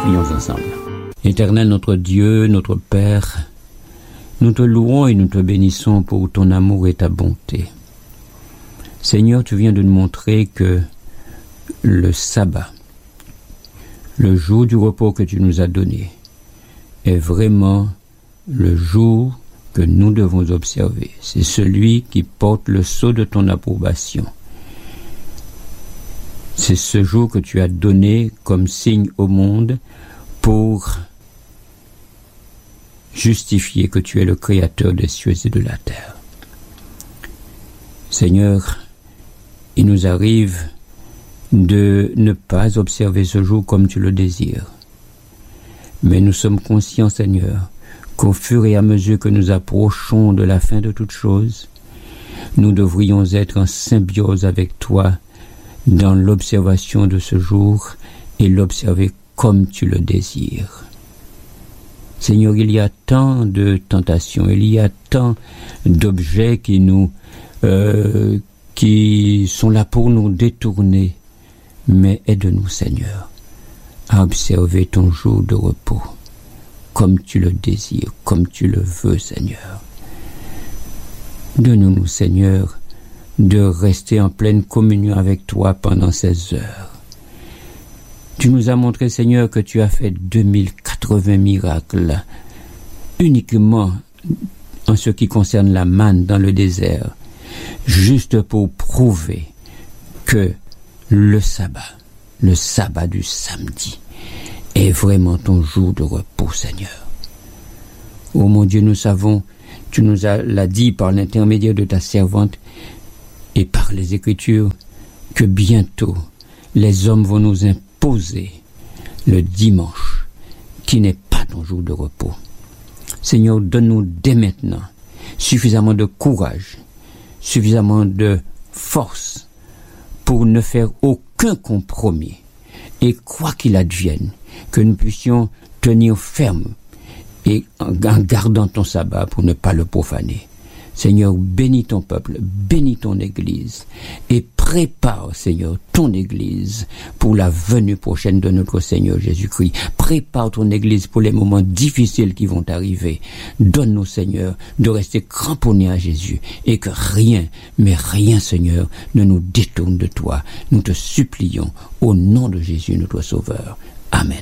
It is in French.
Prions ensemble. Éternel notre Dieu, notre Père, nous te louons et nous te bénissons pour ton amour et ta bonté. Seigneur, tu viens de nous montrer que le sabbat, le jour du repos que tu nous as donné, est vraiment le jour que nous devons observer. C'est celui qui porte le sceau de ton approbation. C'est ce jour que tu as donné comme signe au monde pour justifier que tu es le Créateur des cieux et de la terre. Seigneur, il nous arrive de ne pas observer ce jour comme tu le désires. Mais nous sommes conscients, Seigneur, qu'au fur et à mesure que nous approchons de la fin de toutes choses, nous devrions être en symbiose avec toi dans l'observation de ce jour et l'observer comme tu le désires. Seigneur, il y a tant de tentations, il y a tant d'objets qui sont là pour nous détourner, mais aide-nous, Seigneur, à observer ton jour de repos comme tu le désires, comme tu le veux, Seigneur. Donne-nous, Seigneur, de rester en pleine communion avec toi pendant ces heures. Tu nous as montré, Seigneur, que tu as fait 2080 miracles uniquement en ce qui concerne la manne dans le désert, juste pour prouver que le sabbat du samedi, est vraiment ton jour de repos, Seigneur. Oh mon Dieu, nous savons, tu nous l'as dit par l'intermédiaire de ta servante et par les Écritures, que bientôt les hommes vont nous imposer le dimanche, qui n'est pas ton jour de repos. Seigneur, donne-nous dès maintenant suffisamment de courage, suffisamment de force pour ne faire aucun compromis. Et quoi qu'il advienne, que nous puissions tenir ferme et en gardant ton sabbat pour ne pas le profaner. Seigneur, bénis ton peuple, bénis ton Église et prépare, Seigneur, ton Église pour la venue prochaine de notre Seigneur Jésus-Christ. Prépare ton Église pour les moments difficiles qui vont arriver. Donne-nous, Seigneur, de rester cramponnés à Jésus et que rien, mais rien, Seigneur, ne nous détourne de toi. Nous te supplions au nom de Jésus, notre Sauveur. Amen.